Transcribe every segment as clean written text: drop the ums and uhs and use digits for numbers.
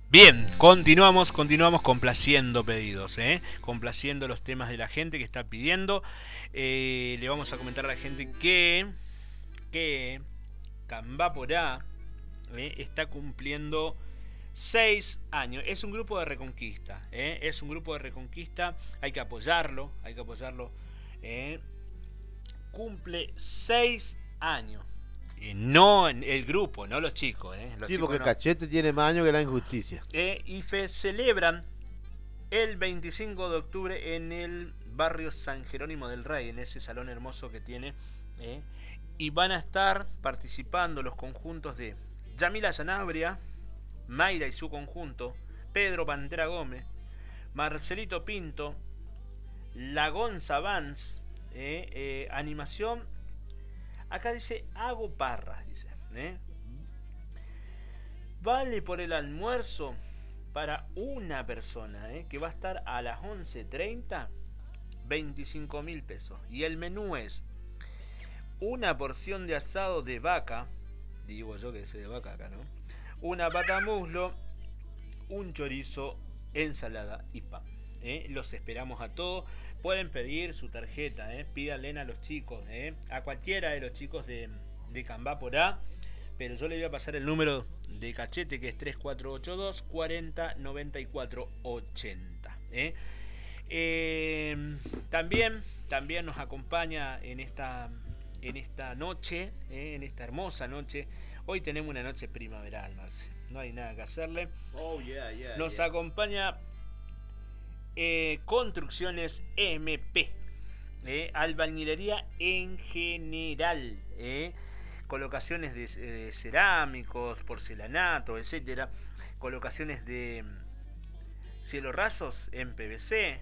Bien, continuamos complaciendo pedidos, complaciendo los temas de la gente que está pidiendo. Le vamos a comentar a la gente que Cambaporá está cumpliendo 6 años. Es un grupo de reconquista, es un grupo de reconquista, hay que apoyarlo, hay que apoyarlo. eh. Cumple 6 años. No el grupo, no los chicos, los Sí, chicos porque no. Cachete tiene más años que la injusticia. Celebran el 25 de octubre en el barrio San Jerónimo del Rey, en ese salón hermoso que tiene. eh, y van a estar participando los conjuntos de Yamila Sanabria, Mayra y su conjunto, Pedro Pantera Gómez, Marcelito Pinto, Lagonza Vance, animación. Acá dice Hago Parras, dice. Vale por el almuerzo para una persona, que va a estar a las 11:30, 25.000 pesos. Y el menú es una porción de asado de vaca, digo yo que sé de vaca acá, ¿no? Una pata muslo, un chorizo, ensalada y pan. Los esperamos a todos. Pueden pedir su tarjeta, pídanle a los chicos, a cualquiera de los chicos de Cambá por A. Pero yo le voy a pasar el número de Cachete, que es 3482 40 94 80. También nos acompaña en esta noche, en esta hermosa noche. Hoy tenemos una noche primaveral, Marce. No hay nada que hacerle. Oh, yeah, yeah, Nos yeah. acompaña Construcciones MP, albañilería en general, colocaciones de cerámicos, porcelanato, etcétera, colocaciones de cielo rasos en PVC,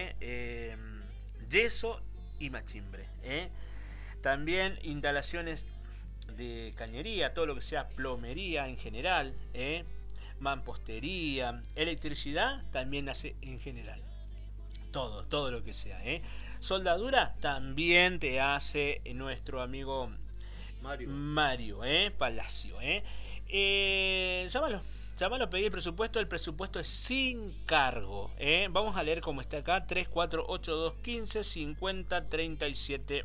yeso y machimbre. También instalaciones de cañería, todo lo que sea plomería en general, mampostería, electricidad también hace en general. Todo lo que sea. Soldadura también te hace nuestro amigo Mario. Mario, Palacio. Llámalo. Llámalo, pedí el presupuesto es sin cargo. Vamos a leer cómo está acá: 3482 15 50 37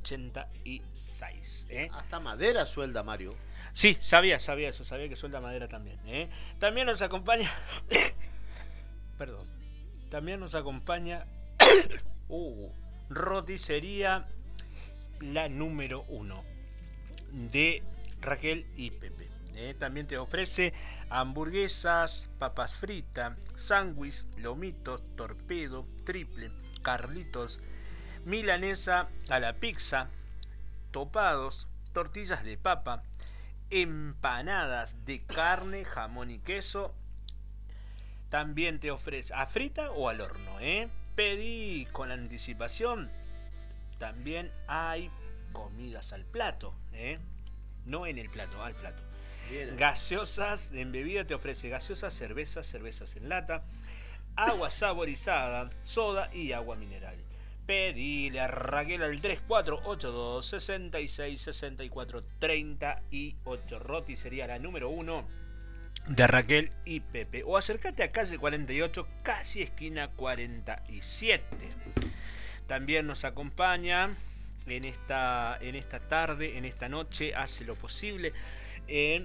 86. Hasta madera suelda Mario. Sí, sabía eso, sabía que suelda madera también. También nos acompaña. Perdón. También nos acompaña uh, roticería la número uno de Raquel y Pepe. También te ofrece hamburguesas, papas fritas, sándwich, lomitos, torpedo, triple, carlitos, milanesa a la pizza, topados, tortillas de papa, empanadas de carne, jamón y queso. También te ofrece a frita o al horno. Pedí con anticipación. También hay comidas al plato. No en el plato, al plato. Bien ahí. Gaseosas en bebida te ofrece gaseosas, cervezas en lata, agua saborizada, soda y agua mineral. Pedile a Raquel al 3482 66 64 38. Roti sería la número uno de Raquel y Pepe. O acércate a calle 48, casi esquina 47. También nos acompaña en esta tarde, en esta noche, hace lo posible, en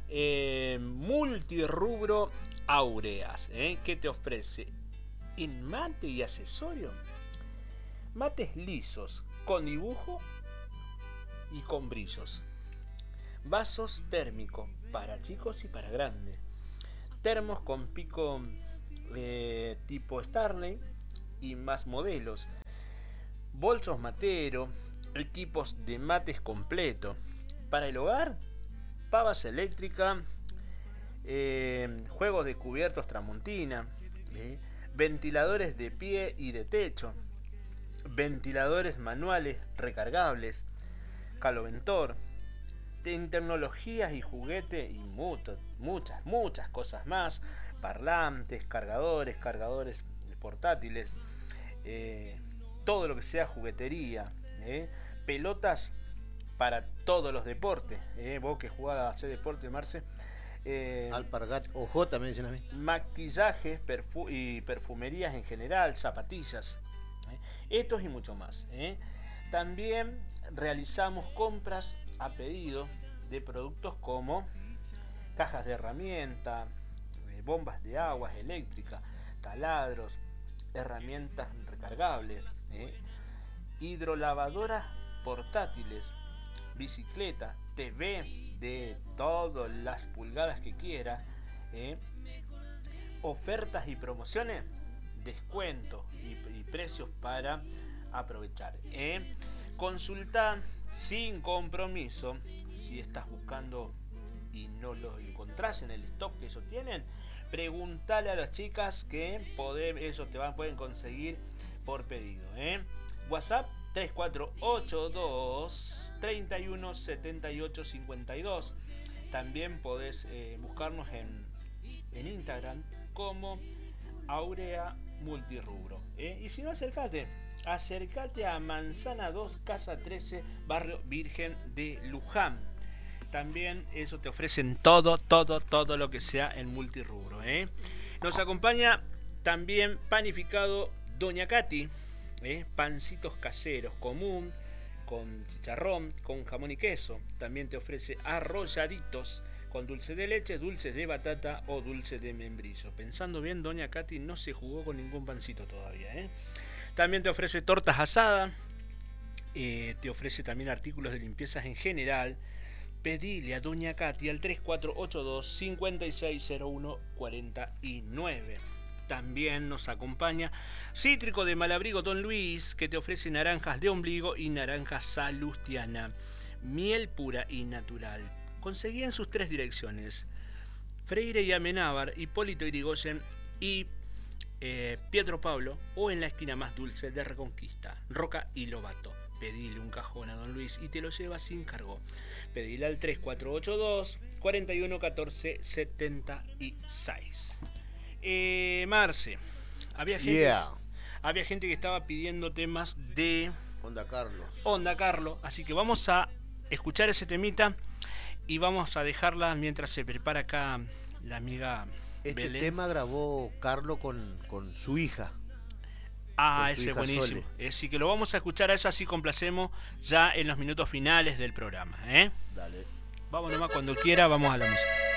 Multirrubro Aureas, que te ofrece en mate y accesorio, mates lisos, con dibujo y con brillos, vasos térmicos para chicos y para grandes, termos con pico tipo Starley y más modelos, bolsos matero, equipos de mates completo. Para el hogar, pavas eléctricas, juegos de cubiertos Tramontina, ventiladores de pie y de techo, ventiladores manuales recargables, caloventor, en tecnologías y juguetes y muchas cosas más, parlantes, cargadores portátiles, todo lo que sea juguetería, pelotas para todos los deportes, vos que jugás a hacer deporte, Marce, Alpargat, OJ me dicen a mí. Maquillajes y perfumerías en general, zapatillas, estos y mucho más. También realizamos compras a pedido de productos como cajas de herramienta, bombas de aguas eléctricas, taladros, herramientas recargables, hidrolavadoras portátiles, bicicleta, TV de todas las pulgadas que quiera, ofertas y promociones, descuentos y precios para aprovechar. Consulta sin compromiso si estás buscando y no lo encontrás en el stock que ellos tienen. Preguntale a las chicas que ellos pueden conseguir por pedido. WhatsApp 3482 31 78 52. También podés buscarnos en Instagram como Aurea Multirrubro. Y si no, acércate a Manzana 2, Casa 13, Barrio Virgen de Luján. También eso te ofrecen todo lo que sea en multirrubro. Nos acompaña también Panificado Doña Katy, pancitos caseros común, con chicharrón, con jamón y queso. También te ofrece arrolladitos con dulce de leche, dulce de batata o dulce de membrillo. Pensando bien, Doña Katy no se jugó con ningún pancito todavía. También te ofrece tortas asadas, te ofrece también artículos de limpieza en general. Pedile a Doña Katy al 3482 560149. También nos acompaña Cítrico de Malabrigo Don Luis, que te ofrece naranjas de ombligo y naranja salustiana. Miel pura y natural. Conseguí en sus 3 direcciones: Freire y Amenábar, Hipólito Yrigoyen y Pietro Pablo, o en la esquina más dulce de Reconquista, Roca y Lobato. Pedile un cajón a Don Luis y te lo lleva sin cargo. Pedile al 3482 41 14 76. Marce, había gente que estaba pidiendo temas de Onda Carlos, así que vamos a escuchar ese temita y vamos a dejarla mientras se prepara acá la amiga Belén. Este tema grabó Carlos con su hija. Ese es buenísimo. Así que lo vamos a escuchar a ella, así complacemos ya en los minutos finales del programa. Dale. Vamos nomás, cuando quiera, vamos a la música.